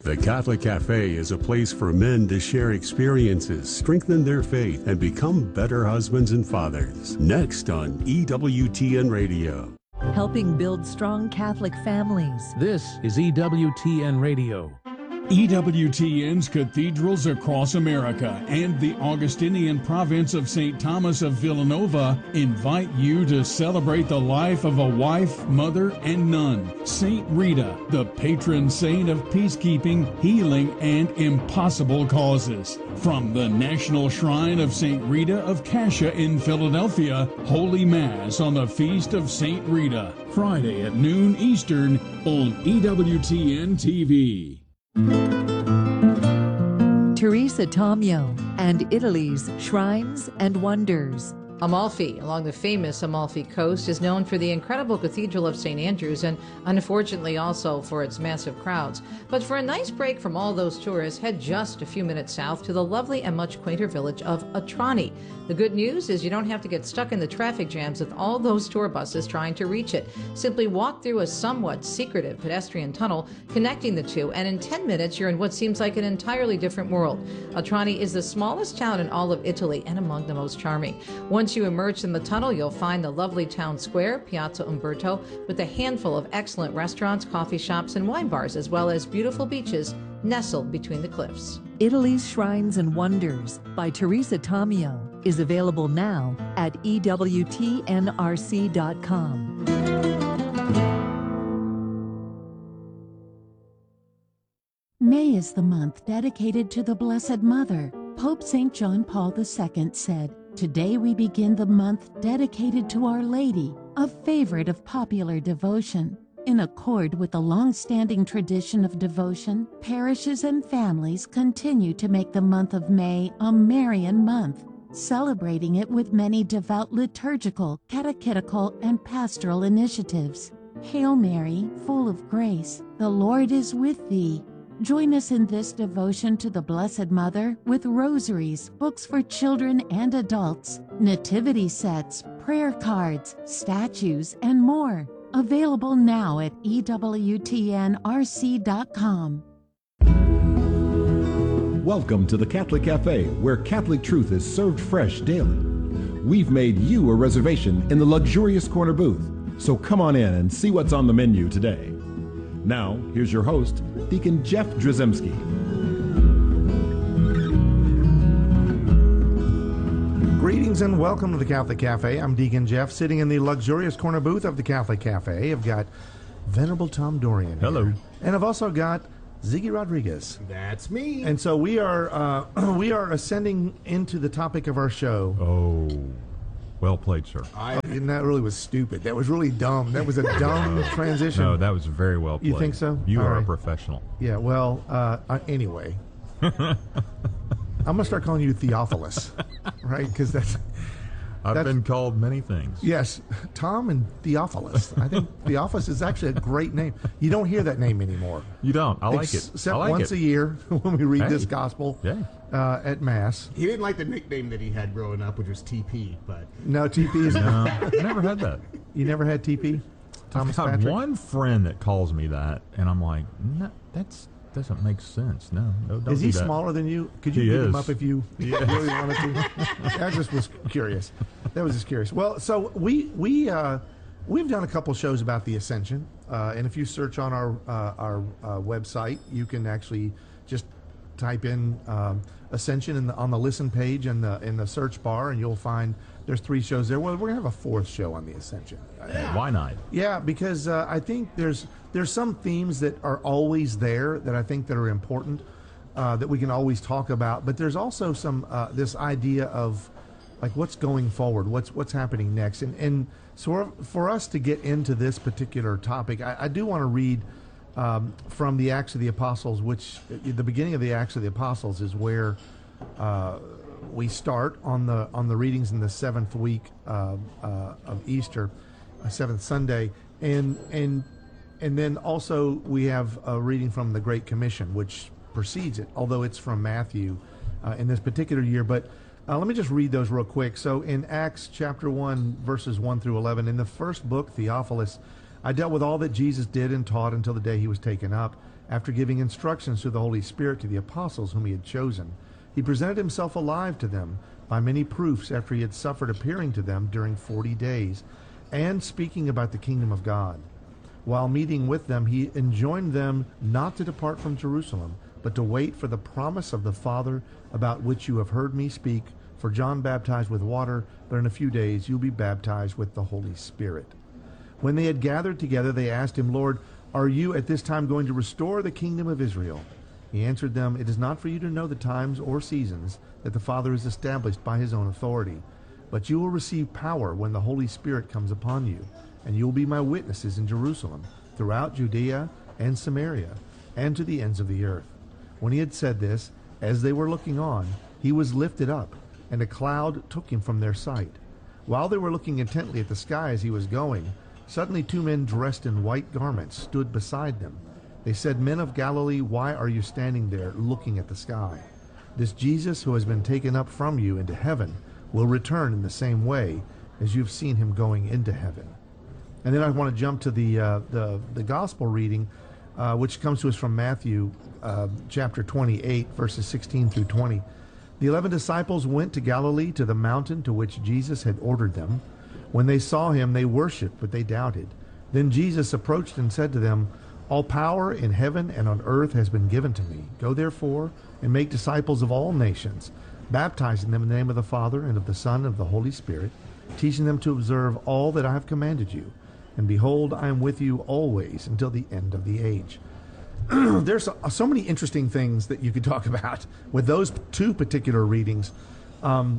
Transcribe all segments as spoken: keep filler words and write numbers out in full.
The Catholic Cafe is a place for men to share experiences, strengthen their faith, and become better husbands and fathers. Next on E W T N Radio. Helping build strong Catholic families. This is E W T N Radio. E W T N's cathedrals across America and the Augustinian province of Saint Thomas of Villanova invite you to celebrate the life of a wife, mother, and nun, Saint Rita, the patron saint of peacekeeping, healing, and impossible causes. From the National Shrine of Saint Rita of Cascia in Philadelphia, Holy Mass on the Feast of Saint Rita, Friday at noon Eastern on E W T N T V. Teresa Tomeo and Italy's Shrines and Wonders. Amalfi, along the famous Amalfi Coast, is known for the incredible Cathedral of Saint Andrews and unfortunately also for its massive crowds. But for a nice break from all those tourists, head just a few minutes south to the lovely and much quainter village of Atrani. The good news is you don't have to get stuck in the traffic jams with all those tour buses trying to reach it. Simply walk through a somewhat secretive pedestrian tunnel connecting the two, and in ten minutes you're in what seems like an entirely different world. Atrani is the smallest town in all of Italy and among the most charming. Once you emerge in the tunnel, you'll find the lovely town square, Piazza Umberto, with a handful of excellent restaurants, coffee shops, and wine bars, as well as beautiful beaches nestled between the cliffs. Italy's Shrines and Wonders by Teresa Tomeo is available now at E W T N R C dot com. May is the month dedicated to the Blessed Mother. Pope Saint John Paul the Second said, "Today we begin the month dedicated to Our Lady, a favorite of popular devotion." In accord with the long-standing tradition of devotion, parishes and families continue to make the month of May a Marian month, celebrating it with many devout liturgical, catechetical, and pastoral initiatives. Hail Mary, full of grace, the Lord is with thee. Join us in this devotion to the Blessed Mother with rosaries, books for children and adults, nativity sets, prayer cards, statues, and more. Available now at E W T N R C dot com. Welcome to the Catholic Cafe, where Catholic truth is served fresh daily. We've made you a reservation in the luxurious corner booth, so come on in and see what's on the menu today. Now, here's your host, Deacon Jeff Drzymski. Greetings and welcome to the Catholic Cafe. I'm Deacon Jeff, sitting in the luxurious corner booth of the Catholic Cafe. I've got Venerable Tom Dorian. Hello. Here, and I've also got Ziggy Rodriguez. That's me. And so we are uh, we are ascending into the topic of our show. Oh, well played, sir. I, and that really was stupid. That was really dumb. That was a dumb transition. No, that was very well played. You think so? You All are right. a professional. Yeah, well, uh, uh, anyway. I'm going to start calling you Theophilus, right? Because that's... I've That's, been called many things. Yes, Tom and Theophilus. I think Theophilus is actually a great name. You don't hear that name anymore. You don't. I like it. Except I like once it. a year when we read Hey. this gospel Yeah. uh, at Mass. He didn't like the nickname that he had growing up, which was T P, but... No, T P is... No, I never had that. You never had T P? Thomas I've got Patrick? one friend that calls me that, and I'm like, no, that's doesn't make sense. No, no, don't Is do he that. smaller than you? Could you He beat him is. up if you Yes. really wanted to? I just was curious. That was just curious. Well, so we we uh, we've done a couple shows about the Ascension, uh, and if you search on our uh, our uh, website, you can actually just type in um, Ascension in the, on the listen page in the in the search bar, and you'll find there's three shows there. Well, we're gonna have a fourth show on the Ascension. Yeah, why not? Yeah, because uh, I think there's there's some themes that are always there that I think that are important uh, that we can always talk about. But there's also some uh, this idea of like what's going forward, what's what's happening next, and and so for us to get into this particular topic, I, I do want to read um, from the Acts of the Apostles, which the beginning of the Acts of the Apostles is where uh, we start on the on the readings in the seventh week uh, uh, of Easter. Seventh Sunday, and and and then also we have a reading from the Great Commission, which precedes it, although it's from Matthew uh, in this particular year. But uh, let me just read those real quick. So in Acts chapter one, verses one through eleven, in the first book, Theophilus, I dealt with all that Jesus did and taught until the day he was taken up, after giving instructions through the Holy Spirit to the apostles whom he had chosen. He presented himself alive to them by many proofs after he had suffered, appearing to them during forty days, and speaking about the kingdom of God. While meeting with them, he enjoined them not to depart from Jerusalem, but to wait for the promise of the Father, about which you have heard me speak. For John baptized with water, but in a few days you'll be baptized with the Holy Spirit. When they had gathered together, they asked him, Lord, are you at this time going to restore the kingdom of Israel? He answered them, it is not for you to know the times or seasons that the Father has established by his own authority, but you will receive power when the Holy Spirit comes upon you, and you will be my witnesses in Jerusalem, throughout Judea and Samaria, and to the ends of the earth. When he had said this, as they were looking on, he was lifted up, and a cloud took him from their sight. While they were looking intently at the sky as he was going, suddenly two men dressed in white garments stood beside them. They said, Men of Galilee, why are you standing there looking at the sky? This Jesus who has been taken up from you into heaven will return in the same way as you've seen him going into heaven. And then I want to jump to the uh, the, the gospel reading, uh, which comes to us from Matthew uh, chapter twenty-eight, verses sixteen through twenty. The eleven disciples went to Galilee, to the mountain to which Jesus had ordered them. When they saw him, they worshipped, but they doubted. Then Jesus approached and said to them, All power in heaven and on earth has been given to me. Go therefore and make disciples of all nations, baptizing them in the name of the Father and of the Son and of the Holy Spirit, teaching them to observe all that I have commanded you. And behold, I am with you always until the end of the age. There's so, so many interesting things that you could talk about with those two particular readings. Um,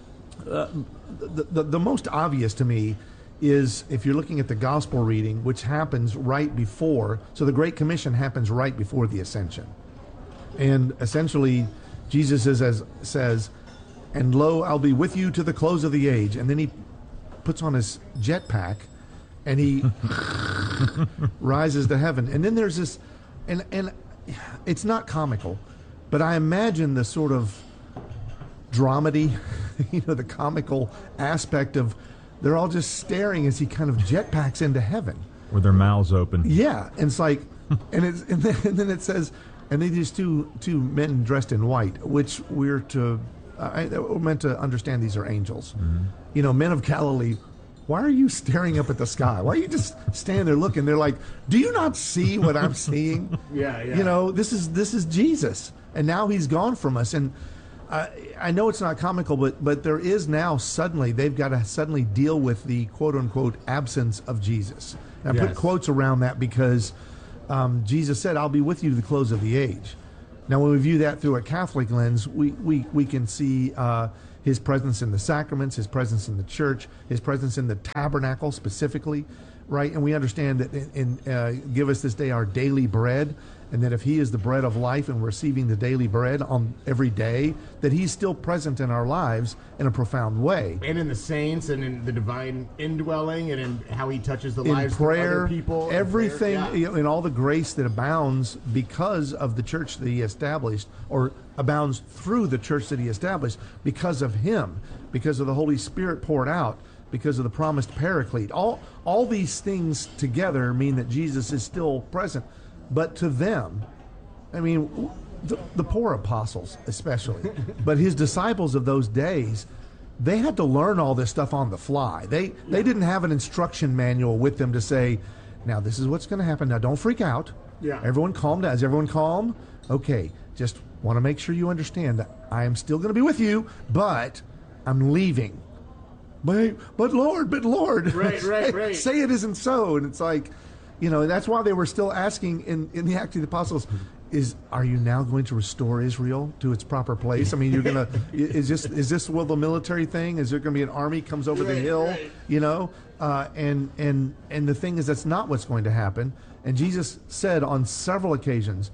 uh, the, the, the most obvious to me is if you're looking at the gospel reading, which happens right before, so the Great Commission happens right before the ascension. And essentially, Jesus is, as, says, and lo, I'll be with you to the close of the age. And then he puts on his jetpack and he rises to heaven. And then there's this, and, and it's not comical, but I imagine the sort of dramedy, you know, the comical aspect of they're all just staring as he kind of jetpacks into heaven. With their mouths open. Yeah, and it's like, and, it's, and, then, and then it says, and they just two two men dressed in white, which we're to, uh, we're meant to understand these are angels. Mm-hmm. You know, men of Galilee, why are you staring up at the sky? Why are you just standing there looking? They're like, do you not see what I'm seeing? yeah, yeah. You know, this is this is Jesus, and now he's gone from us. And uh, I know it's not comical, but but there is now suddenly, they've got to suddenly deal with the quote-unquote absence of Jesus. And I yes. put quotes around that because um, Jesus said, I'll be with you to the close of the age. Now, when we view that through a Catholic lens, we, we, we can see uh, his presence in the sacraments, his presence in the church, his presence in the tabernacle specifically, right? And we understand that in, in uh, give us this day our daily bread, and that if he is the bread of life and we're receiving the daily bread on every day, that he's still present in our lives in a profound way. And in the saints and in the divine indwelling and in how he touches the In lives prayer, of other people. everything, in, prayer, yeah. you know, in all the grace that abounds because of the church that he established, or abounds through the church that he established because of him, because of the Holy Spirit poured out, because of the promised paraclete. All, all these things together mean that Jesus is still present. But to them, I mean, the, the poor apostles especially, but his disciples of those days, they had to learn all this stuff on the fly. They they didn't have an instruction manual with them to say, now this is what's going to happen. Now don't freak out. Yeah. Everyone calm down. Is everyone calm? Okay, just want to make sure you understand that I am still going to be with you, but I'm leaving. But, but Lord, but Lord. Right, right, right. Say it isn't so. And it's like, you know, that's why they were still asking in, in the Acts of the Apostles, is are you now going to restore Israel to its proper place? I mean, you're going to, is this, is this well the military thing? Is there going to be an army comes over right, the hill, right. you know? Uh, and, and, and the thing is, that's not what's going to happen. And Jesus said on several occasions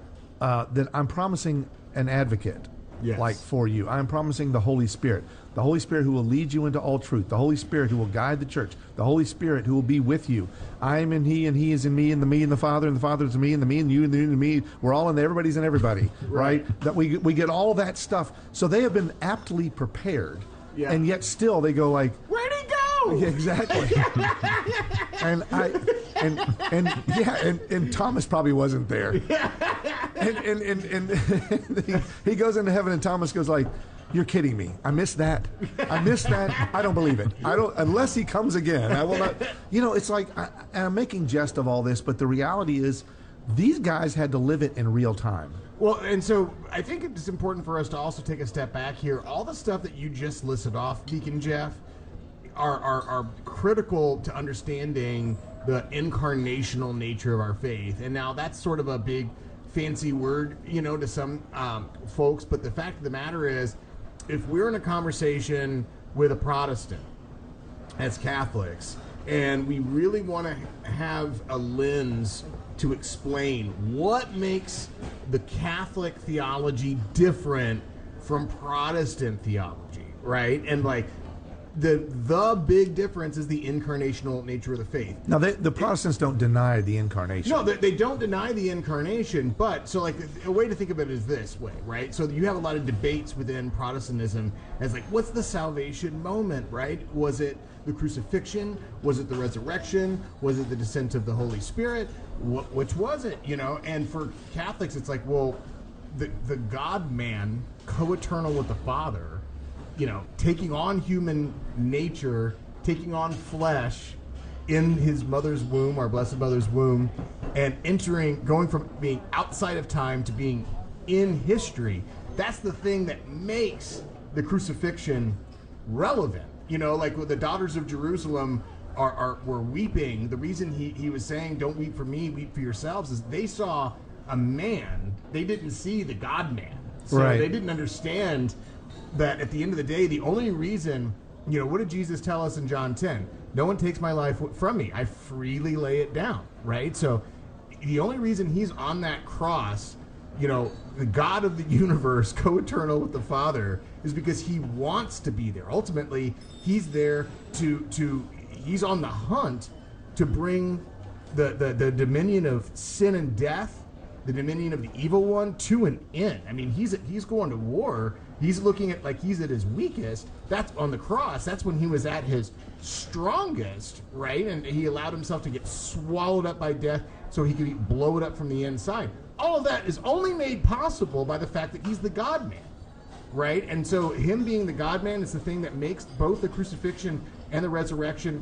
uh, that I'm promising an advocate. Yes. Like for you. I'm promising the Holy Spirit. The Holy Spirit who will lead you into all truth. The Holy Spirit who will guide the church. The Holy Spirit who will be with you. I am in he, and he is in me, and the me and the Father, and the Father is in me, and the me and you, and the you and me. We're all in the everybody's in everybody. right. right? That we we get all that stuff. So they have been aptly prepared. Yeah. And yet still they go like, where'd he go? no. Yeah, exactly. and I and and yeah, and, and Thomas probably wasn't there. and and and, and he, he goes into heaven, and Thomas goes like, "You're kidding me. I missed that. I missed that. I don't believe it. I don't unless he comes again. I will not." You know, it's like I, and I'm making jest of all this, but the reality is, these guys had to live it in real time. Well, and so I think it's important for us to also take a step back here. All the stuff that you just listed off, Deacon Jeff, are, are, are critical to understanding the incarnational nature of our faith. And now that's sort of a big fancy word, you know, to some um, folks. But the fact of the matter is, if we're in a conversation with a Protestant as Catholics, and we really want to have a lens to explain what makes the Catholic theology different from Protestant theology, right? And like the the big difference is the incarnational nature of the faith. Now, they, the Protestants don't deny the incarnation. No, they, they don't deny the incarnation, but so like a way to think of it is this way, right? So you have a lot of debates within Protestantism as like, what's the salvation moment, right? Was it the crucifixion? Was it the resurrection? Was it the descent of the Holy Spirit? What, which was it, you know? And for Catholics, it's like, well, the, the God-man, co-eternal with the Father, you know, taking on human nature, taking on flesh in his mother's womb, our Blessed Mother's womb, and entering, going from being outside of time to being in history. That's the thing that makes the crucifixion relevant. You know, like with the daughters of Jerusalem are, are were weeping. The reason he, he was saying, don't weep for me, weep for yourselves, is they saw a man. They didn't see the God-man. So right. They didn't understand that at the end of the day, the only reason, you know, what did Jesus tell us in John ten? No one takes my life from me. I freely lay it down, right? So the only reason he's on that cross, you know, the God of the universe, co-eternal with the Father, is because he wants to be there. Ultimately, he's there to, to he's on the hunt to bring the, the, the dominion of sin and death, the dominion of the evil one, to an end. I mean, he's he's going to war. He's looking at like he's at his weakest. That's on the cross. That's when he was at his strongest, right? And he allowed himself to get swallowed up by death so he could be blown up from the inside. All of that is only made possible by the fact that he's the God-man, right? And so him being the God-man is the thing that makes both the crucifixion and the resurrection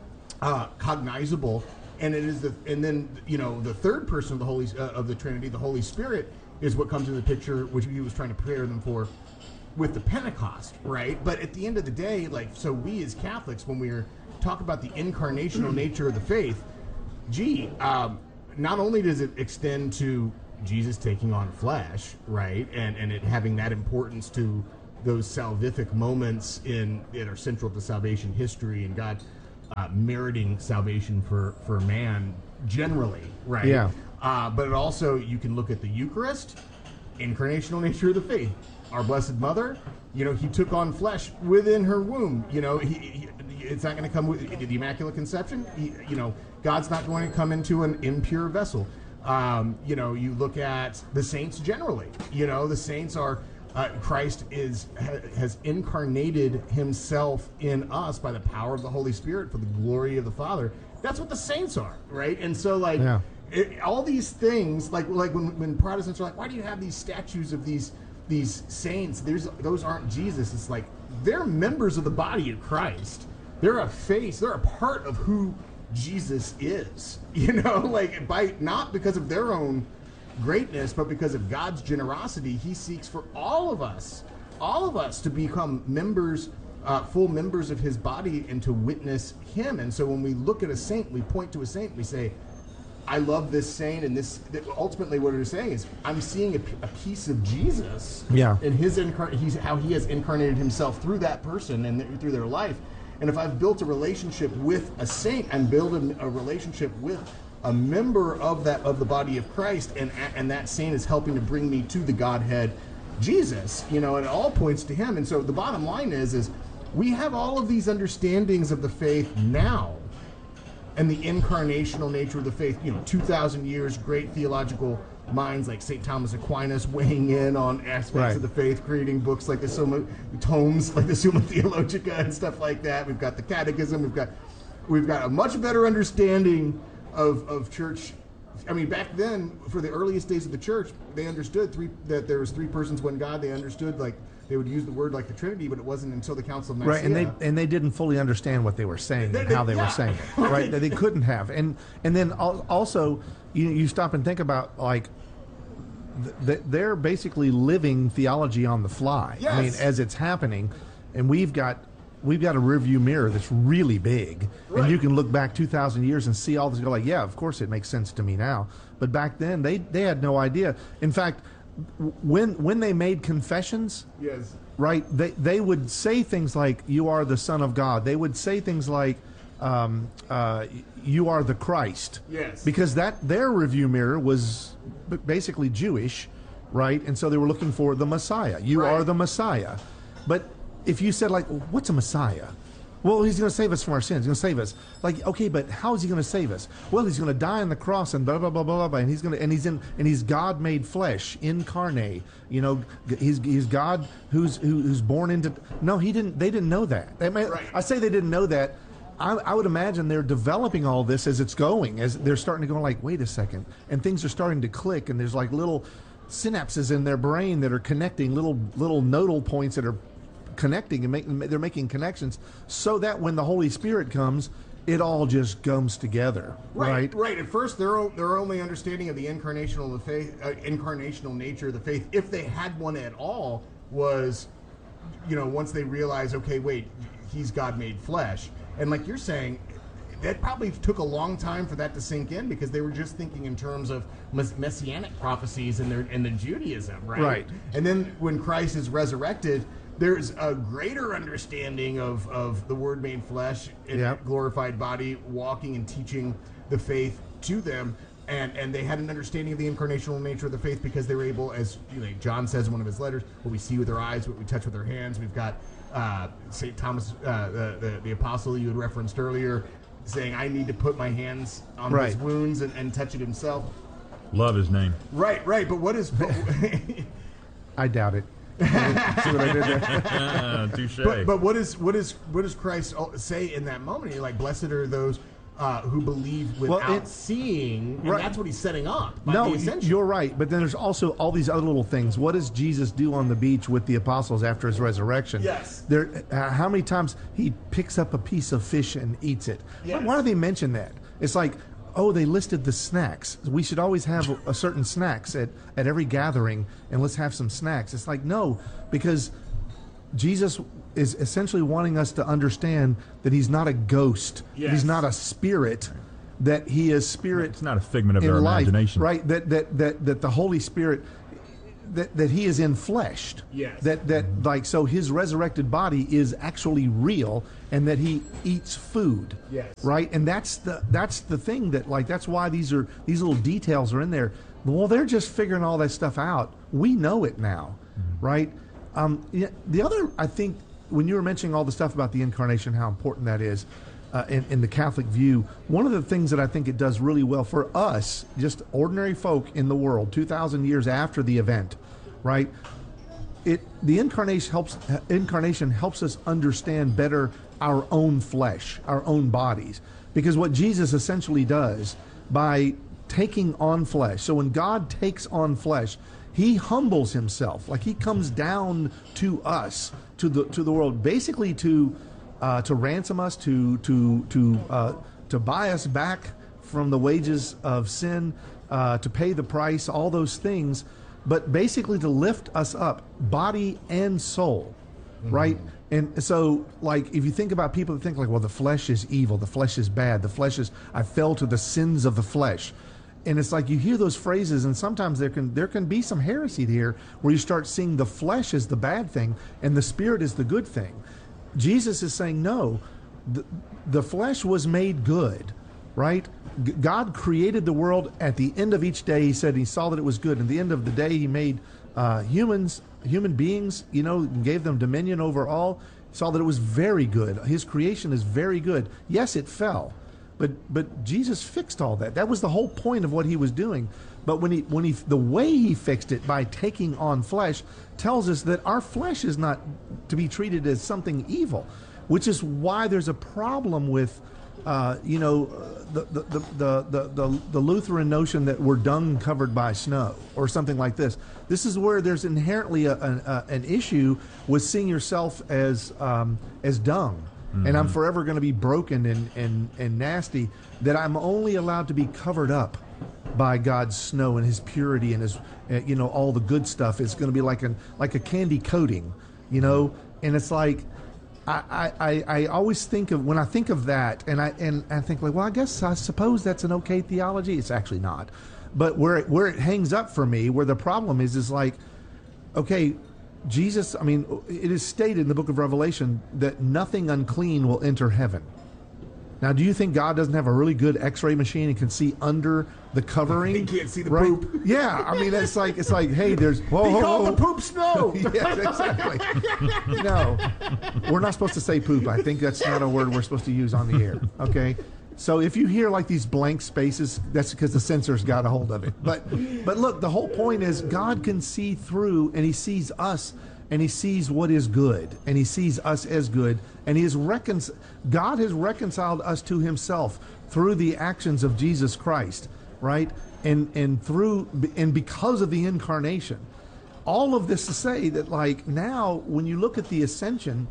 uh, cognizable. And it is the, and then you know the third person of the Holy uh, of the Trinity, the Holy Spirit, is what comes into the picture, which he was trying to prepare them for with the Pentecost, right? But at the end of the day, like, so we as Catholics, when we're talking about the incarnational nature of the faith, gee, um, not only does it extend to Jesus taking on flesh, right, and and it having that importance to those salvific moments in that are central to salvation history and God uh, meriting salvation for for man generally, right? Yeah. Uh, but it also, you can look at the Eucharist, incarnational nature of the faith. Our Blessed Mother, you know, he took on flesh within her womb. You know, he, he it's not going to come with the Immaculate Conception. He, you know, God's not going to come into an impure vessel. Um, you know, you look at the saints generally. You know, the saints are, uh, Christ is ha, has incarnated himself in us by the power of the Holy Spirit for the glory of the Father. That's what the saints are, right? And so, like, yeah. it, all these things, like like when, when Protestants are like, why do you have these statues of these these saints? There's those aren't Jesus. It's like they're members of the body of Christ. They're a face. They're a part of who Jesus is. You know, like by not because of their own greatness, but because of God's generosity. He seeks for all of us, all of us, to become members. Uh, full members of his body and to witness him. And so when we look at a saint, we point to a saint, we say, I love this saint, and this ultimately what it is saying is I'm seeing a, a piece of Jesus yeah. and his incar- he's how he has incarnated himself through that person and th- through their life. And if I've built a relationship with a saint, I'm building a relationship with a member of that of the body of Christ, and and that saint is helping to bring me to the Godhead, Jesus, you know, and it all points to him. And so the bottom line is is we have all of these understandings of the faith now, and the incarnational nature of the faith. You know, two thousand years, great theological minds like Saint Thomas Aquinas weighing in on aspects Right. of the faith, creating books like the Summa, tomes like the Summa Theologica and stuff like that. We've got the Catechism. We've got we've got a much better understanding of of church. I mean, back then, for the earliest days of the church, they understood three that there was three persons, one God. They understood, like, they would use the word like the Trinity, but it wasn't until the Council of Nicaea. Right, and they and they didn't fully understand what they were saying They- and they- how they yeah. were saying it. Right, they couldn't have. And and then al- also, you you stop and think about, like, th- th- they're basically living theology on the fly. I mean, Yes. as it's happening, and we've got we've got a rearview mirror that's really big, Right. and you can look back two thousand years and see all this. And go like, yeah, of course it makes sense to me now. But back then, they they had no idea. In fact, w- when when they made confessions. Yes. Right, they they would say things like, "You are the Son of God." They would say things like, um, uh, "You are the Christ." Yes. Because that their review mirror was b- basically Jewish, right? And so they were looking for the Messiah. You Right. are the Messiah. But if you said, like, "What's a Messiah?" Well, he's going to save us from our sins. He's going to save us. Like, okay, but how is he going to save us? Well, he's going to die on the cross and blah blah blah blah blah. And he's going to and he's in and he's God made flesh, incarnate. You know, g- he's he's God who's who, who's born into. No, he didn't. They didn't know that. They may, Right. I say they didn't know that. I, I would imagine they're developing all this as it's going, as they're starting to go like, wait a second, and things are starting to click, and there's like little synapses in their brain that are connecting, little little nodal points that are connecting and making they're making connections so that when the Holy Spirit comes, it all just comes together, Right, right? right. At first, their o- their only understanding of the incarnational of the faith, uh, incarnational nature of the faith, if they had one at all, was, you know, once they realized, okay, wait, he's God made flesh, and like you're saying, that probably took a long time for that to sink in because they were just thinking in terms of mess- messianic prophecies and their and the Judaism, right? Right. And then when Christ is resurrected, there's a greater understanding of, of the Word made flesh in Yep. a glorified body, walking and teaching the faith to them. And, and they had an understanding of the incarnational nature of the faith because they were able, as you know, John says in one of his letters, what we see with our eyes, what we touch with our hands. We've got uh, Saint Thomas, uh, the, the, the apostle you had referenced earlier, saying, I need to put my hands on Right. his wounds and, and touch it himself. Love his name. Right, right. But what is... But, I doubt it. See what I did there? Ah, touche. But, but what is what is what does Christ say in that moment? You're like, blessed are those uh, who believe without Well, it- seeing, and Right. that's what he's setting up. By No, the ascension. you're right. But then there's also all these other little things. What does Jesus do on the beach with the apostles after his resurrection? Yes. There, uh, how many times he picks up a piece of fish and eats it? Yes. Why do they mention that? It's like, oh, they listed the snacks. We should always have a, a certain snacks at, at every gathering, and let's have some snacks. It's like, no, because Jesus is essentially wanting us to understand that he's not a ghost. That Yes. he's not a spirit. That he is spirit. It's not a figment of in their life, imagination. right? That that that that the Holy Spirit, that that he is enfleshed. Yes. That that like so his resurrected body is actually real, and that he eats food. Yes. Right, and that's the that's the thing that like that's why these are these little details are in there. Well, they're just figuring all that stuff out. We know it now, right? Um, yeah, the other, I think, when you were mentioning all the stuff about the incarnation, how important that is uh, in, in the Catholic view, one of the things that I think it does really well for us, just ordinary folk in the world, two thousand years after the event, right? It the incarnation helps incarnation helps us understand better our own flesh, our own bodies, because what Jesus essentially does by taking on flesh. So when God takes on flesh, he humbles himself, like he comes down to us, to the to the world, basically to uh, to ransom us, to to to uh, to buy us back from the wages of sin, uh, to pay the price, all those things, but basically to lift us up, body and soul, mm-hmm. right? And so, like, if you think about people that think like, well, the flesh is evil, the flesh is bad, the flesh is, I fell to the sins of the flesh. And it's like you hear those phrases, and sometimes there can there can be some heresy here where you start seeing the flesh is the bad thing and the spirit is the good thing. Jesus is saying, no, the, the flesh was made good, right? G- God created the world. At the end of each day, he said he saw that it was good. And at the end of the day, he made uh, humans, human beings, you know, and gave them dominion over all. Saw that it was very good. His creation is very good. Yes, it fell. But but Jesus fixed all that. That was the whole point of what he was doing. But when he when he the way he fixed it by taking on flesh tells us that our flesh is not to be treated as something evil, which is why there's a problem with uh, you know the the, the the the the the Lutheran notion that we're dung covered by snow or something like this. This is where there's inherently a, a, a, an issue with seeing yourself as um, as dung. Mm-hmm. And I'm forever going to be broken and, and, and nasty, that I'm only allowed to be covered up by God's snow and his purity and his, uh, you know, all the good stuff. It's going to be like an like a candy coating, you know. And it's like, I, I, I always think of, when I think of that, and I and I think like, well, I guess I suppose that's an okay theology. It's actually not. But where it, where it hangs up for me, where the problem is, is like, okay, Jesus, I mean, it is stated in the book of Revelation that nothing unclean will enter heaven. Now, do you think God doesn't have a really good X-ray machine and can see under the covering? He can't see the right? poop. Yeah, I mean, it's like it's like, hey, there's whoa, he whoa, called whoa. the poop snow. Yes, exactly. No, we're not supposed to say poop. I think that's not a word we're supposed to use on the air. Okay. So if you hear like these blank spaces, that's because the censor's got a hold of it. But but look, the whole point is God can see through, and he sees us, and he sees what is good, and he sees us as good, and he is recon- God has reconciled us to himself through the actions of Jesus Christ, right? And and through and because of the incarnation. All of this to say that, like, now when you look at the ascension,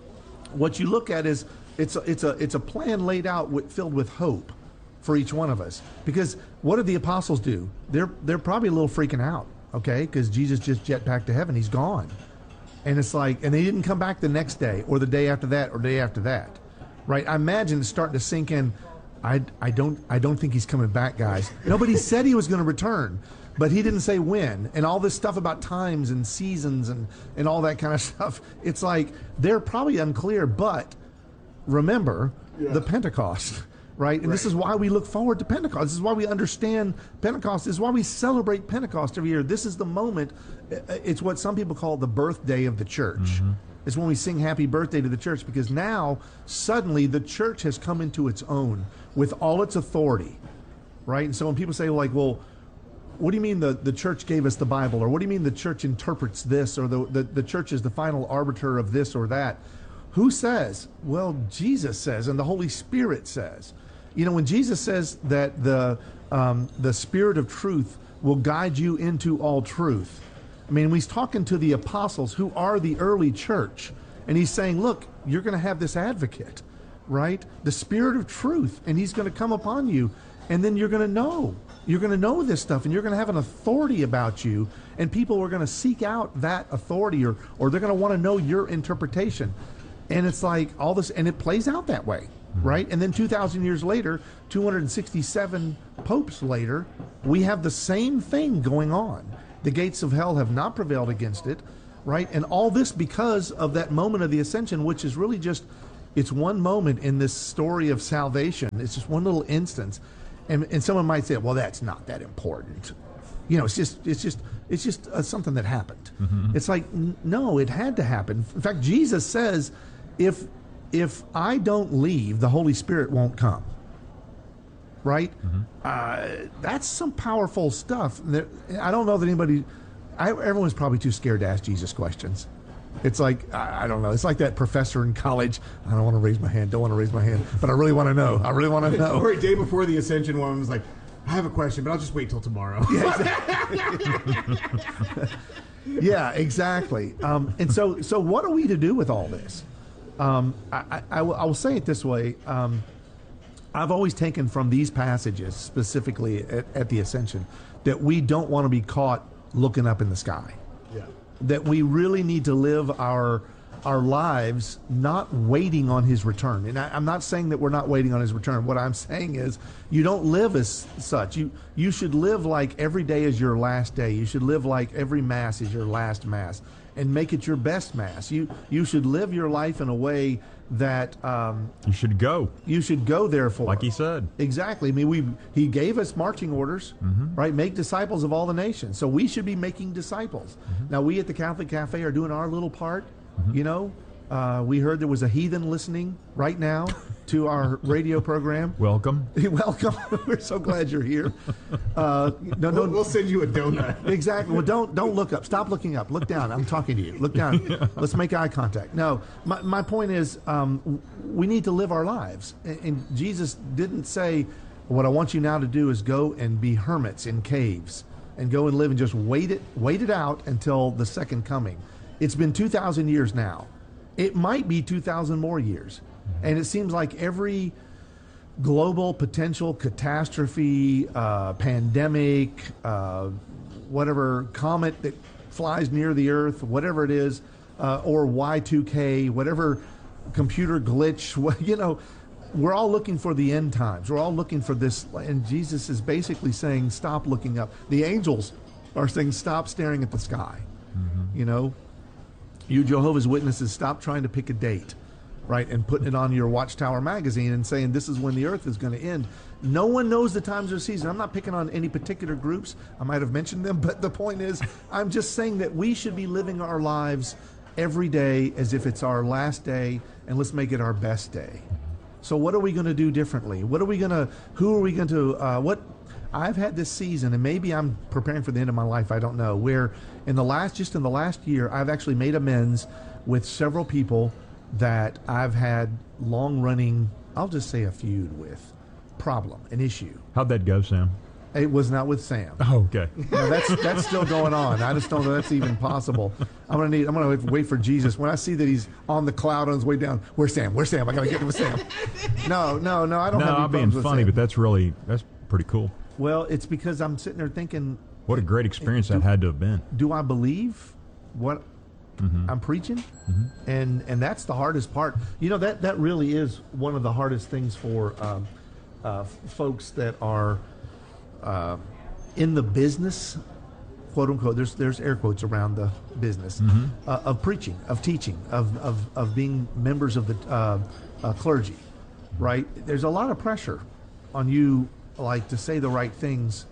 what you look at is It's a, it's a it's a plan laid out with, filled with hope for each one of us. Because what did the apostles do? They're they're probably a little freaking out, okay? Because Jesus just jet back to heaven. He's gone, and it's like, and they didn't come back the next day or the day after that or the day after that, right? I imagine it's starting to sink in. I I don't I don't think he's coming back, guys. Nobody said he was going to return, but he didn't say when. And all this stuff about times and seasons and and all that kind of stuff. It's like they're probably unclear, but. Remember yeah. the Pentecost, right? And right. this is why we look forward to Pentecost. This is why we understand Pentecost. This is why we celebrate Pentecost every year. This is the moment. It's what some people call the birthday of the church. Mm-hmm. It's when we sing happy birthday to the church, because now suddenly the church has come into its own with all its authority, right? And so when people say like, well, what do you mean the, the church gave us the Bible? Or what do you mean the church interprets this? Or the, the, the church is the final arbiter of this or that? Who says? Well, Jesus says, and the Holy Spirit says. You know, when Jesus says that the um, the Spirit of truth will guide you into all truth, I mean, he's talking to the apostles who are the early church, and he's saying, look, you're going to have this advocate, right? The Spirit of truth, and he's going to come upon you, and then you're going to know. You're going to know this stuff, and you're going to have an authority about you, and people are going to seek out that authority, or, or they're going to want to know your interpretation. And it's like all this, and it plays out that way, right? And then two thousand years later, two hundred sixty-seven popes later, we have the same thing going on. The gates of hell have not prevailed against it, right? And all this because of that moment of the ascension, which is really just, it's one moment in this story of salvation. It's just one little instance. And, and someone might say, well, that's not that important. You know, it's just, it's just, it's just uh, something that happened. Mm-hmm. It's like, n- no, it had to happen. In fact, Jesus says, if if I don't leave, the Holy Spirit won't come. Right? Mm-hmm. Uh, that's some powerful stuff. There, I don't know that anybody, I, everyone's probably too scared to ask Jesus questions. It's like, I, I don't know. It's like that professor in college. I don't want to raise my hand. Don't want to raise my hand. But I really want to know. I really want to know. Or a day before the ascension, one was like, I have a question, but I'll just wait till tomorrow. Yeah, exactly. yeah, exactly. Um, and so, so what are we to do with all this? Um, I, I, I, will, I will say it this way. Um, I've always taken from these passages, specifically at, at the Ascension, that we don't want to be caught looking up in the sky. Yeah. That we really need to live our our lives not waiting on his return. And I, I'm not saying that we're not waiting on his return. What I'm saying is you don't live as such. You you should live like every day is your last day. You should live like every Mass is your last Mass, and make it your best Mass. You you should live your life in a way that um, you should go. You should go, therefore. Like he said. Exactly. I mean, we he gave us marching orders, mm-hmm. right? Make disciples of all the nations. So we should be making disciples. Mm-hmm. Now, we at the Catholic Cafe are doing our little part. Mm-hmm. You know, Uh, we heard there was a heathen listening right now to our radio program. Welcome. Welcome. We're so glad you're here. Uh, no, no, We'll, we'll send you a donut. Exactly. Well, don't don't look up. Stop looking up. Look down. I'm talking to you. Look down. Yeah. Let's make eye contact. No, my, my point is um, we need to live our lives. And, and Jesus didn't say, what I want you now to do is go and be hermits in caves and go and live and just wait it, wait it out until the second coming. It's been two thousand years now. It might be two thousand more years. And it seems like every global potential catastrophe, uh, pandemic, uh, whatever comet that flies near the Earth, whatever it is, uh, or Y two K, whatever computer glitch, you know, we're all looking for the end times. We're all looking for this. And Jesus is basically saying, stop looking up. The angels are saying, stop staring at the sky. Mm-hmm. You know, you Jehovah's Witnesses, stop trying to pick a date, right, and putting it on your Watchtower magazine and saying this is when the earth is going to end. No one knows the times or season. I'm not picking on any particular groups. I might have mentioned them, but the point is, I'm just saying that we should be living our lives every day as if it's our last day, and let's make it our best day. So what are we going to do differently? What are we going to, who are we going to, uh, what, I've had this season, and maybe I'm preparing for the end of my life, I don't know, where in the last, just in the last year, I've actually made amends with several people that I've had long-running, I'll just say a feud with, problem, an issue. How'd that go, Sam? It was not with Sam. Oh, okay. No, that's that's still going on. I just don't know that's even possible. I'm gonna need. I'm gonna wait for Jesus. When I see that he's on the cloud on his way down, where's Sam? Where's Sam? I gotta get to Sam. No, no, no. I don't no, have any I'm being problems with funny, Sam. but that's really that's pretty cool. Well, it's because I'm sitting there thinking, what a great experience do, that had to have been. Do I believe what mm-hmm. I'm preaching? Mm-hmm. And and that's the hardest part. You know, that that really is one of the hardest things for um, uh, folks that are uh, in the business, quote unquote. There's there's air quotes around the business mm-hmm. uh, of preaching, of teaching, of of of being members of the uh, uh, clergy, right? There's a lot of pressure on you, like, to say the right things,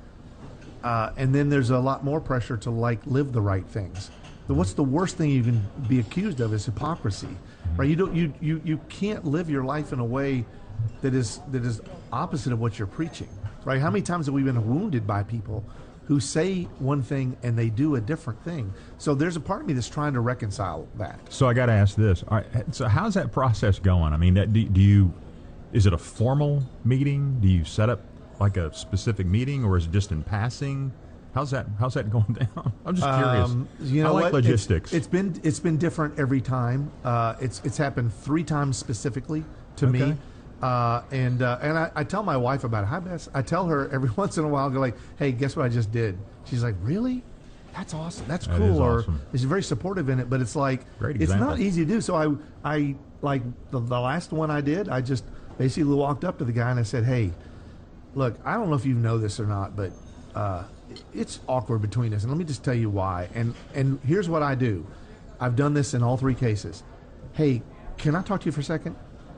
uh, and then there's a lot more pressure to, like, live the right things. So what's the worst thing you can be accused of is hypocrisy, right? You don't you you you can't live your life in a way that is that is opposite of what you're preaching, right? How many times have we been wounded by people who say one thing and they do a different thing? So there's a part of me that's trying to reconcile that. So I got to ask this. All right, so how's that process going? I mean, that, do, do you, is it a formal meeting? Do you set up like a specific meeting, or is it just in passing? How's that how's that going down? I'm just curious. Um, you know, I like what? logistics. It's, it's been it's been different every time. Uh, it's it's happened three times specifically to Okay. me. Uh, and uh, and I, I tell my wife about it. Hi, Bess. I tell her every once in a while, I go like, hey, guess what I just did? She's like, really? That's awesome. That's That cool. is or awesome. she's very supportive in it, but it's like, Great it's example. not easy to do. So I, I like the, the last one I did, I just basically walked up to the guy and I said, hey, look, I don't know if you know this or not, but uh, it's awkward between us. And let me just tell you why. And, and here's what I do. I've done this in all three cases. Hey, can I talk to you for a second?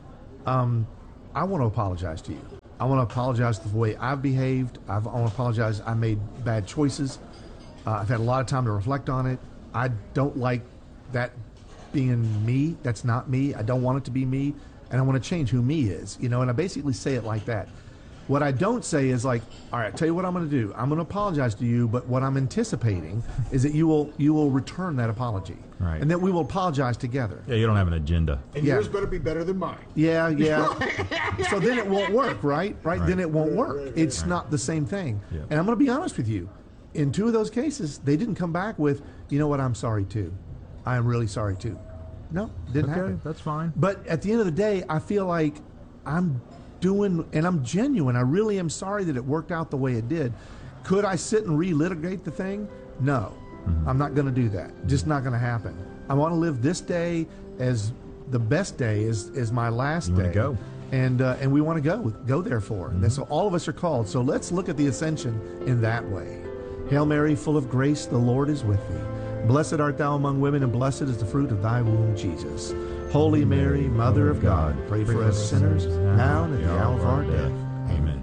Um, I want to apologize to you. I want to apologize for the way I've behaved. I've, I want to apologize. I made bad choices. Uh, I've had a lot of time to reflect on it. I don't like that being me. That's not me. I don't want it to be me. And I want to change who me is, you know, and I basically say it like that. What I don't say is like, all right, tell you what I'm going to do. I'm going to apologize to you, but what I'm anticipating is that you will you will return that apology. Right. And that we will apologize together. Yeah, you don't have an agenda. And Yeah. yours better be better than mine. Yeah, yeah. So then it won't work, right? right? Right. Then it won't work. It's not the same thing. Yeah. And I'm going to be honest with you. In two of those cases, they didn't come back with, you know what, I'm sorry too. I am really sorry too. No, didn't Okay, happen. that's fine. But at the end of the day, I feel like I'm doing, and I'm genuine. I really am sorry that it worked out the way it did. Could I sit and relitigate the thing? No, Mm-hmm. I'm not going to do that. Just not going to happen. I want to live this day as the best day, as, as my last You day. wanna go. And, uh, and we want to go, go there for. And that's, so all of us are called. So let's look at the ascension in that way. Hail Mary, full of grace, the Lord is with thee. Blessed art thou among women, and blessed is the fruit of thy womb, Jesus. Holy Mary, Mother of God, pray for us sinners, now and at the hour of our death. Amen.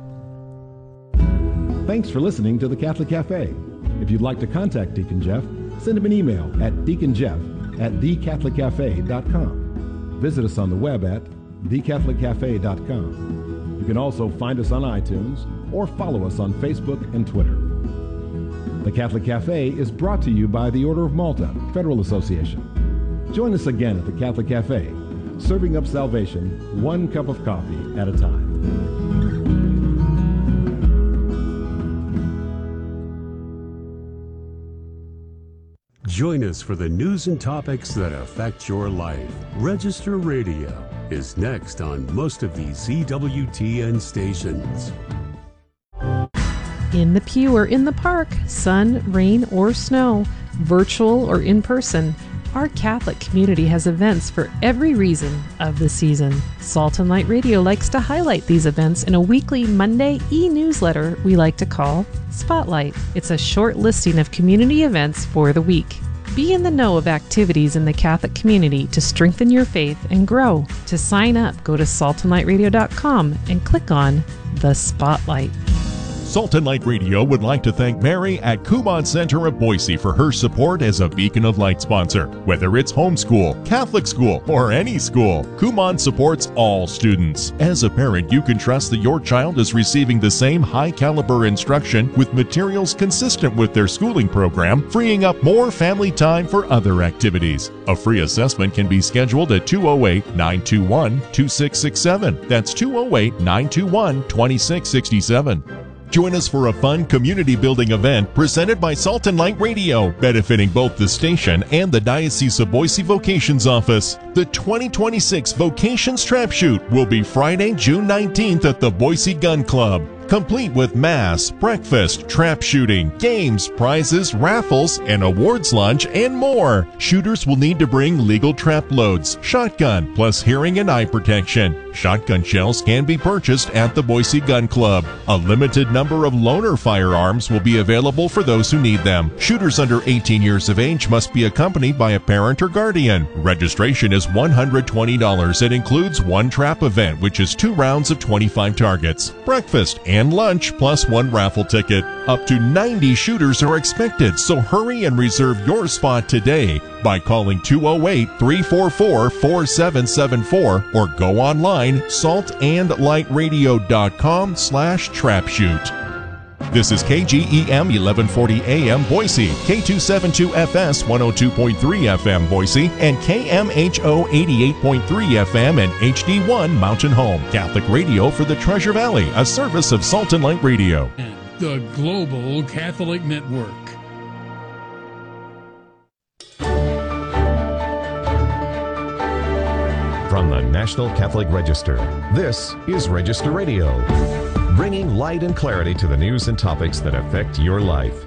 Thanks for listening to the Catholic Cafe. If you'd like to contact Deacon Jeff, send him an email at deacon jeff at the catholic cafe dot com. Visit us on the web at the catholic cafe dot com. You can also find us on iTunes or follow us on Facebook and Twitter. The Catholic Cafe is brought to you by the Order of Malta Federal Association. Join us again at the Catholic Cafe, serving up salvation one cup of coffee at a time. Join us for the news and topics that affect your life. Register Radio is next on most of these E W T N stations. In the pew or in the park, sun, rain, or snow, virtual or in person, our Catholic community has events for every reason of the season. Salt and Light Radio likes to highlight these events in a weekly Monday e-newsletter we like to call Spotlight. It's a short listing of community events for the week. Be in the know of activities in the Catholic community to strengthen your faith and grow. To sign up, go to salt and light radio dot com and click on the Spotlight. Salt and Light Radio would like to thank Mary at Kumon Center of Boise for her support as a Beacon of Light sponsor. Whether it's homeschool, Catholic school, or any school, Kumon supports all students. As a parent, you can trust that your child is receiving the same high-caliber instruction with materials consistent with their schooling program, freeing up more family time for other activities. A free assessment can be scheduled at two oh eight, nine two one, two six six seven. That's two oh eight, nine two one, two six six seven. Join us for a fun community-building event presented by Salt and Light Radio, benefiting both the station and the Diocese of Boise Vocations Office. The twenty twenty-six Vocations Trap Shoot will be Friday, June nineteenth at the Boise Gun Club, complete with mass, breakfast, trap shooting, games, prizes, raffles, an awards lunch, and more. Shooters will need to bring legal trap loads, shotgun, plus hearing and eye protection. Shotgun shells can be purchased at the Boise Gun Club. A limited number of loaner firearms will be available for those who need them. Shooters under eighteen years of age must be accompanied by a parent or guardian. Registration is one hundred twenty dollars. It includes one trap event, which is two rounds of twenty-five targets, breakfast, and lunch, plus one raffle ticket. Up to ninety shooters are expected, so hurry and reserve your spot today by calling two oh eight, three four four, four seven seven four or go online salt and light radio dot com slash trap shoot. This is K G E M eleven forty A M Boise, K two seventy-two F S one oh two point three F M Boise, and K M H O eighty-eight point three F M and H D one Mountain Home. Catholic Radio for the Treasure Valley, a service of Salt and Light Radio. The Global Catholic Network. From the National Catholic Register, this is Register Radio, bringing light and clarity to the news and topics that affect your life.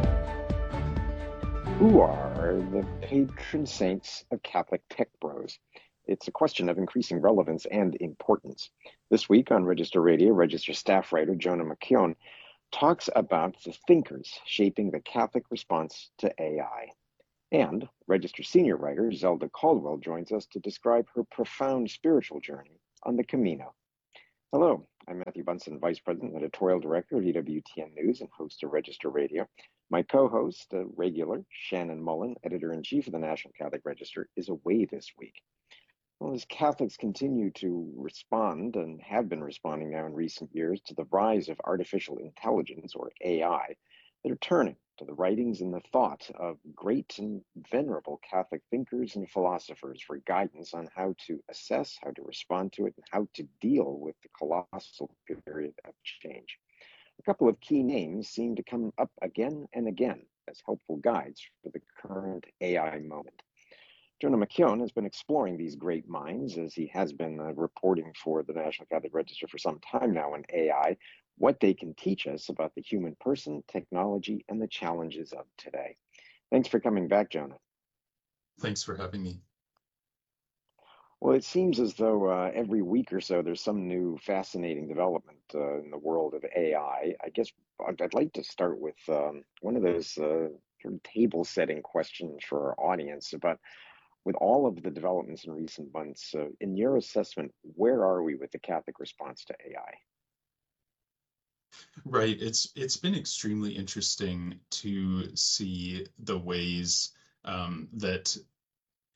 Who are the patron saints of Catholic tech bros? It's a question of increasing relevance and importance. This week on Register Radio, Register staff writer Jonah McKeown talks about the thinkers shaping the Catholic response to A I. And Register senior writer Zelda Caldwell joins us to describe her profound spiritual journey on the Camino. Hello, I'm Matthew Bunson, Vice President and Editorial Director of E W T N News and host of Register Radio. My co-host, uh, regular, Shannon Mullen, Editor-in-Chief of the National Catholic Register, is away this week. Well, as Catholics continue to respond, and have been responding now in recent years, to the rise of artificial intelligence, or A I, they're turning to the writings and the thought of great and venerable Catholic thinkers and philosophers for guidance on how to assess, how to respond to it, and how to deal with the colossal period of change. A couple of key names seem to come up again and again as helpful guides for the current A I moment. Jonah McKeown has been exploring these great minds, as he has been uh, reporting for the National Catholic Register for some time now on A I, what they can teach us about the human person, technology, and the challenges of today. Thanks for coming back, Jonah. Thanks for having me. Well, it seems as though uh, every week or so there's some new fascinating development uh, in the world of A I. I guess I'd, I'd like to start with um, one of those uh, sort of table-setting questions for our audience about, with all of the developments in recent months, uh, in your assessment, where are we with the Catholic response to A I? Right. It's it's been extremely interesting to see the ways um, that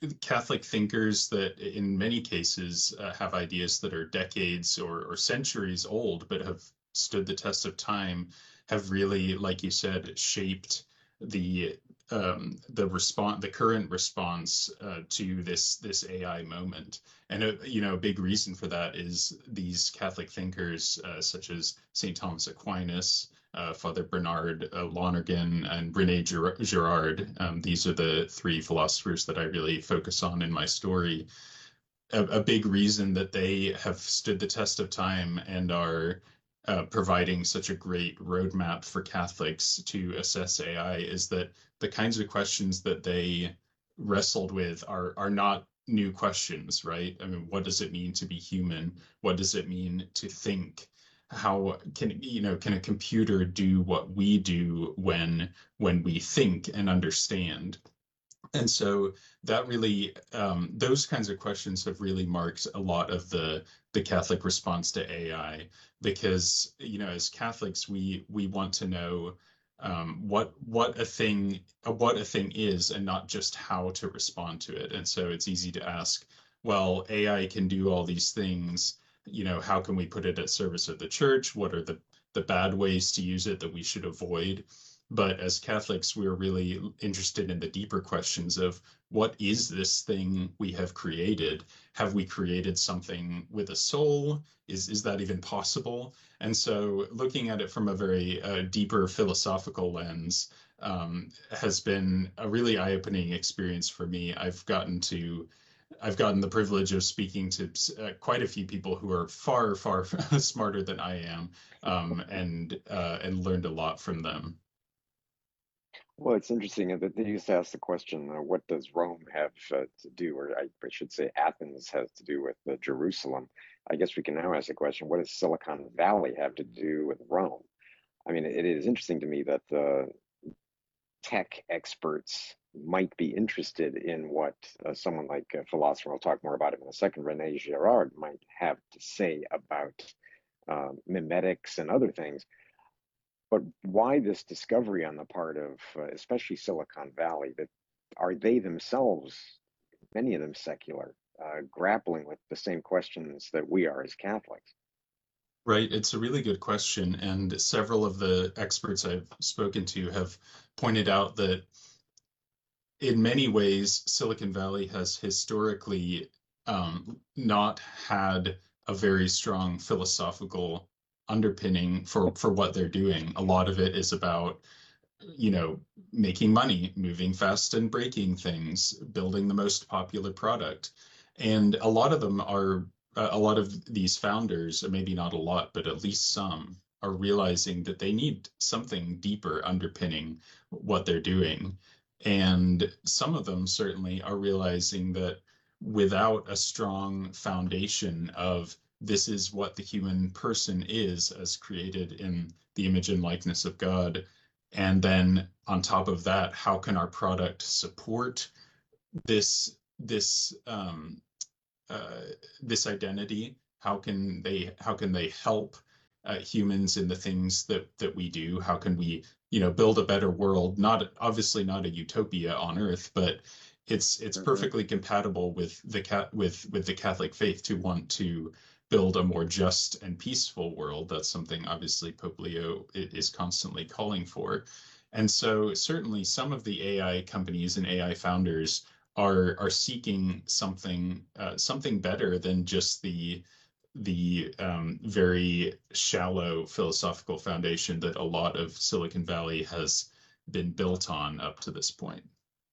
Catholic thinkers that in many cases uh, have ideas that are decades or, or centuries old, but have stood the test of time, have really, like you said, shaped the um, the response, the current response uh, to this this A I moment. And a, you know, a big reason for that is these Catholic thinkers, uh, such as Saint Thomas Aquinas, uh, Father Bernard uh, Lonergan, and René Girard. Um, these are the three philosophers that I really focus on in my story. A, a big reason that they have stood the test of time and are Uh, providing such a great roadmap for Catholics to assess A I is that the kinds of questions that they wrestled with are are not new questions, right? I mean, what does it mean to be human? What does it mean to think? How can, you know, can a computer do what we do when when we think and understand? And so that really, um, those kinds of questions have really marked a lot of the the Catholic response to A I, because, you know, as Catholics, we we want to know um, what what a thing what a thing is, and not just how to respond to it. And so it's easy to ask, well, A I can do all these things, you know, how can we put it at service of the church? What are the the bad ways to use it that we should avoid? But as Catholics, we're really interested in the deeper questions of what is this thing we have created? Have we created something with a soul? Is, is that even possible? And so looking at it from a very uh, deeper philosophical lens um, has been a really eye-opening experience for me. I've gotten to I've gotten the privilege of speaking to uh, quite a few people who are far, far smarter than I am, um, and uh, and learned a lot from them. Well, it's interesting that they used to ask the question, uh, what does Rome have uh, to do, or I, I should say Athens has to do with uh, Jerusalem? I guess we can now ask the question, what does Silicon Valley have to do with Rome? I mean, it is interesting to me that the tech experts might be interested in what uh, someone like a philosopher, we'll talk more about him in a second, René Girard, might have to say about uh, mimetics and other things. But why this discovery on the part of uh, especially Silicon Valley, that are they themselves, many of them secular, uh, grappling with the same questions that we are as Catholics? Right. It's a really good question. And several of the experts I've spoken to have pointed out that in many ways, Silicon Valley has historically um, not had a very strong philosophical underpinning for for what they're doing. A lot of it is about, you know, making money, moving fast and breaking things, building the most popular product. And a lot of them are, uh, a lot of these founders, maybe not a lot, but at least some, are realizing that they need something deeper underpinning what they're doing. And some of them certainly are realizing that without a strong foundation of this is what the human person is as created in the image and likeness of God. And then on top of that, how can our product support this this um, uh, this identity? How can they how can they help uh, humans in the things that that we do? How can we, you know, build a better world? Not obviously not a utopia on Earth, but it's it's mm-hmm. perfectly compatible with the cat with with the Catholic faith to want to build a more just and peaceful world. That's something obviously Pope Leo is constantly calling for. And so certainly some of the A I companies and A I founders are are seeking something uh, something better than just the the um, very shallow philosophical foundation that a lot of Silicon Valley has been built on up to this point.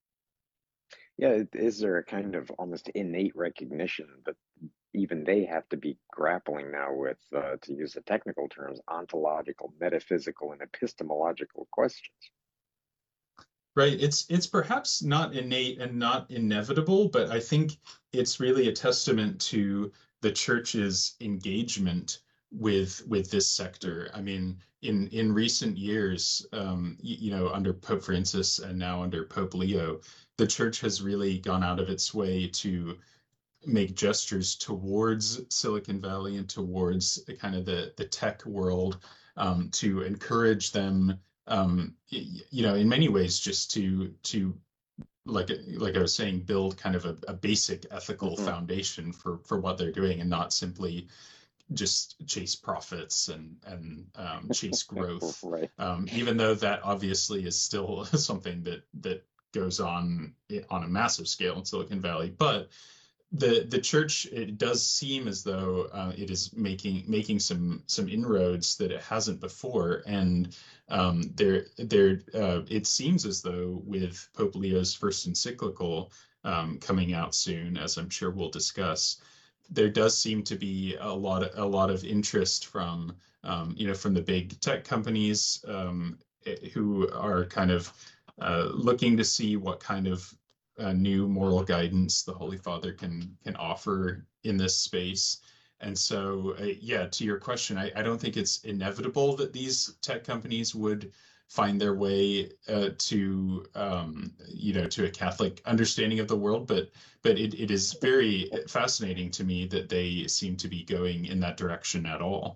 Yeah, is there a kind of almost innate recognition that even they have to be grappling now with, uh, to use the technical terms, ontological, metaphysical, and epistemological questions? Right. It's it's perhaps not innate and not inevitable, but I think it's really a testament to the church's engagement with with this sector. I mean, in in recent years, um, you, you know, under Pope Francis and now under Pope Leo, the church has really gone out of its way to make gestures towards Silicon Valley and towards kind of the the tech world, um, to encourage them, um, you know, in many ways, just to to like like I was saying, build kind of a, a basic ethical Mm-hmm. foundation for for what they're doing, and not simply just chase profits and and um, chase growth. Right. Um, even though that obviously is still something that that goes on on a massive scale in Silicon Valley, but the the church, it does seem as though uh, it is making making some some inroads that it hasn't before, and um, there there uh, it seems as though with Pope Leo's first encyclical um, coming out soon, as I'm sure we'll discuss, there does seem to be a lot of, a lot of interest from um, you know from the big tech companies um, who are kind of uh, looking to see what kind of uh, new moral guidance the Holy Father can can offer in this space. And so, uh, yeah, to your question, I, I don't think it's inevitable that these tech companies would find their way uh, to um, you know to a Catholic understanding of the world, but but it, it is very fascinating to me that they seem to be going in that direction at all.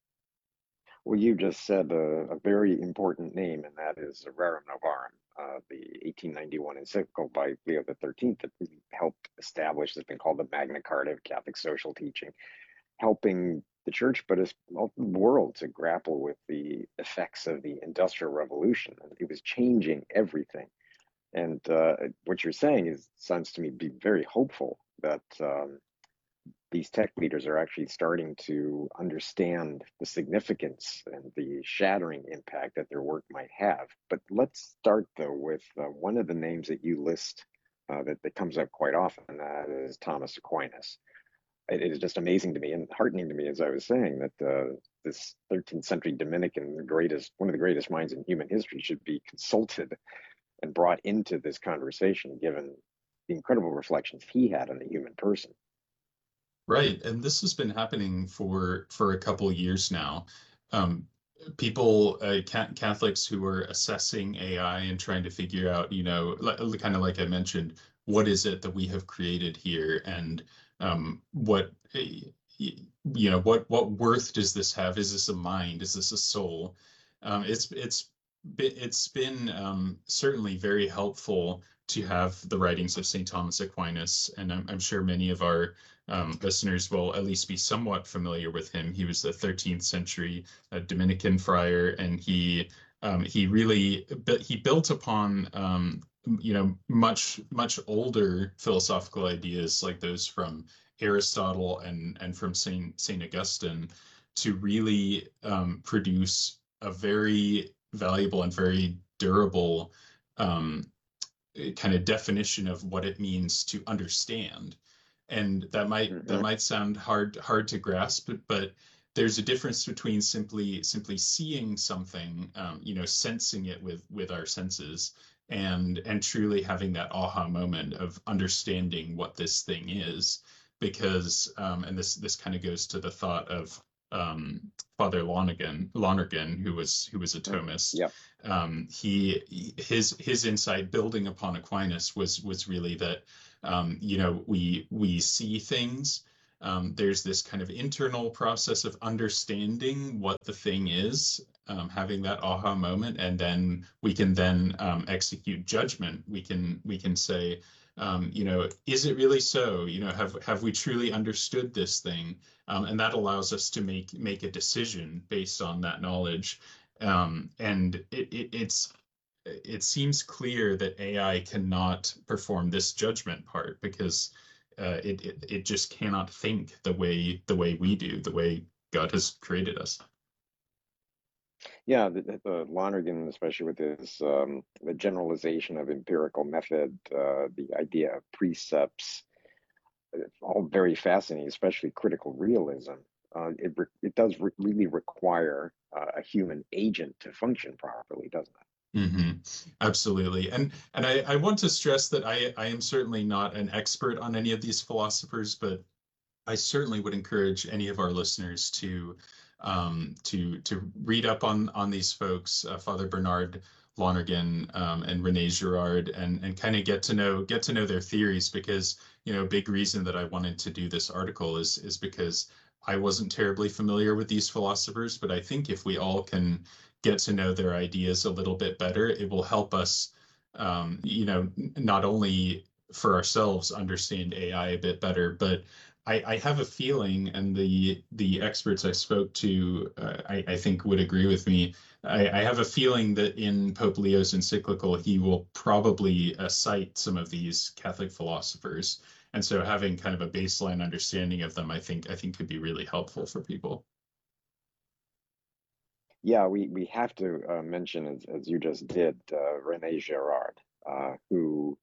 Well, you just said a, a very important name, and that is Rerum Novarum, uh, the eighteen ninety-one encyclical by Leo the thirteenth that really helped establish, has been called the Magna Carta of Catholic social teaching, helping the church, but as well, the world, to grapple with the effects of the Industrial Revolution. And it was changing everything. And uh, what you're saying is sounds to me be very hopeful that um, these tech leaders are actually starting to understand the significance and the shattering impact that their work might have. But let's start, though, with uh, one of the names that you list uh, that, that comes up quite often, and that is Thomas Aquinas. It is just amazing to me and heartening to me, as I was saying, that uh, this thirteenth century Dominican, the greatest, one of the greatest minds in human history, should be consulted and brought into this conversation, given the incredible reflections he had on the human person. Right, and this has been happening for for a couple of years now. Um, people, uh, Catholics who are assessing A I and trying to figure out, you know, kind of like I mentioned, what is it that we have created here, and um, what, you know, what what worth does this have? Is this a mind? Is this a soul? Um, it's it's it's been um, certainly very helpful to have the writings of Saint Thomas Aquinas, and I'm, I'm sure many of our um, listeners will at least be somewhat familiar with him. He was the thirteenth century uh, Dominican friar, and he um, he really he built upon um, you know much much older philosophical ideas like those from Aristotle and and from Saint Saint Augustine to really um, produce a very valuable and very durable um, kind of definition of what it means to understand. And that might mm-hmm. that might sound hard hard to grasp, but, but there's a difference between simply simply seeing something, um, you know, sensing it with with our senses, and and truly having that aha moment of understanding what this thing is. Because um, and this this kind of goes to the thought of um, Father Lonergan, Lonergan, who was who was a Thomist. Yeah. Um, he his his insight, building upon Aquinas, was was really that um, you know we we see things. Um, there's this kind of internal process of understanding what the thing is, um, having that aha moment, and then we can then um, execute judgment. We can we can say, um, you know, is it really so? You know, have have we truly understood this thing? Um, and that allows us to make make a decision based on that knowledge. Um, and it, it it's it seems clear that A I cannot perform this judgment part, because uh, it, it it just cannot think the way the way we do, the way God has created us. Yeah, the, the Lonergan, especially with his um, the generalization of empirical method, uh, the idea of precepts, all very fascinating, especially critical realism. Uh, it re- it does re- really require uh, a human agent to function properly, doesn't it? Mm-hmm. Absolutely. And and I, I want to stress that I, I am certainly not an expert on any of these philosophers, but I certainly would encourage any of our listeners to um, to to read up on on these folks, uh, Father Bernard Lonergan um, and Rene Girard, and and kind of get to know get to know their theories, because you know a big reason that I wanted to do this article is is because I wasn't terribly familiar with these philosophers, but I think if we all can get to know their ideas a little bit better, it will help us um, you know, not only for ourselves understand A I a bit better, but I, I have a feeling, and the the experts I spoke to, uh, I, I think would agree with me. I, I have a feeling that in Pope Leo's encyclical, he will probably uh, cite some of these Catholic philosophers, and so having kind of a baseline understanding of them, I think I think could be really helpful for people. Yeah, we, we have to uh, mention, as, as you just did, uh, Rene Girard, uh, who,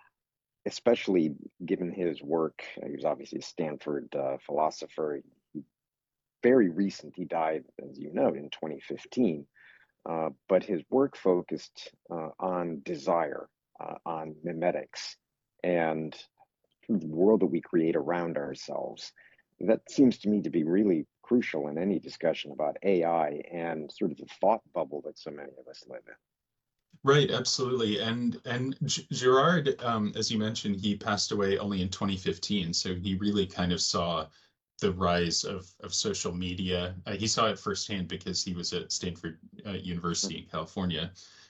especially given his work, he was obviously a Stanford uh, philosopher. He, very recent, he died, as you know, in twenty fifteen, uh, but his work focused uh, on desire, uh, on mimetics, and the world that we create around ourselves. That seems to me to be really crucial in any discussion about A I and sort of the thought bubble that so many of us live in. Right, absolutely. And and Girard, um, as you mentioned, he passed away only in twenty fifteen, so he really kind of saw the rise of of social media. Uh, he saw it firsthand because he was at Stanford uh, University in California,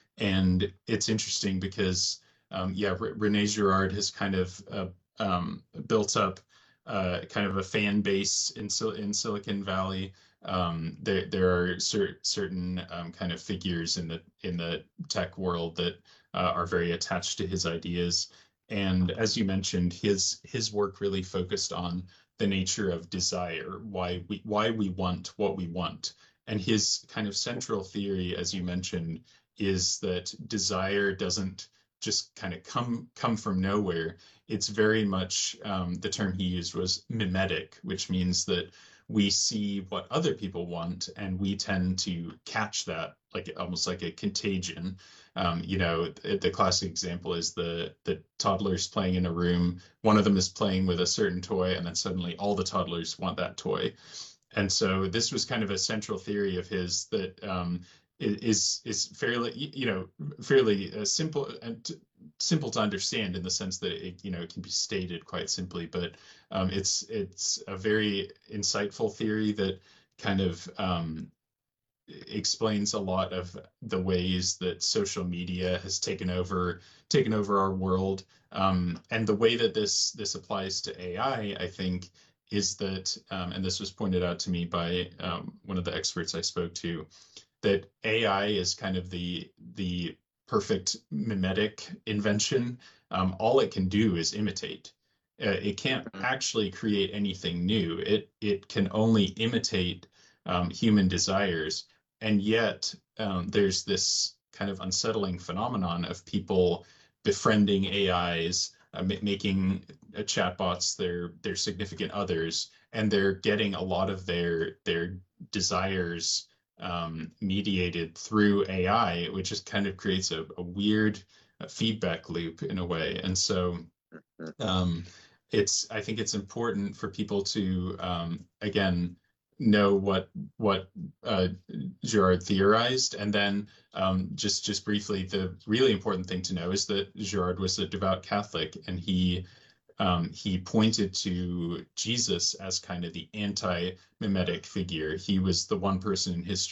and it's interesting because um, yeah, R- Rene Girard has kind of uh, um, built up uh, kind of a fan base in Sil- in Silicon Valley. Um, there there are cer- certain um, kind of figures in the in the tech world that uh, are very attached to his ideas. And as you mentioned, his his work really focused on the nature of desire, why we why we want what we want. And his kind of central theory, as you mentioned, is that desire doesn't just kind of come come from nowhere. It's very much um, the term he used was mimetic, which means that we see what other people want and we tend to catch that, like almost like a contagion. Um, you know, the, the classic example is the the toddlers playing in a room. One of them is playing with a certain toy, and then suddenly all the toddlers want that toy. And so this was kind of a central theory of his that um, is is fairly, you know, fairly uh, simple and simple to understand in the sense that it, you know, it can be stated quite simply, but um, it's it's a very insightful theory that kind of um, explains a lot of the ways that social media has taken over taken over our world, um, and the way that this this applies to A I, I think, is that, um, and this was pointed out to me by um, one of the experts I spoke to, that A I is kind of the the perfect mimetic invention. Um, all it can do is imitate. Uh, it can't actually create anything new. It it can only imitate um, human desires, and yet um, there's this kind of unsettling phenomenon of people befriending A Is, uh, ma- making uh, chatbots their their significant others, and they're getting a lot of their their desires um, mediated through A I, which just kind of creates a, a weird uh, feedback loop in a way. And so um, it's I think it's important for people to um, again know what what uh, Girard theorized, and then um, just just briefly, the really important thing to know is that Girard was a devout Catholic, and he um, he pointed to Jesus as kind of the anti-mimetic figure. He was the one person in history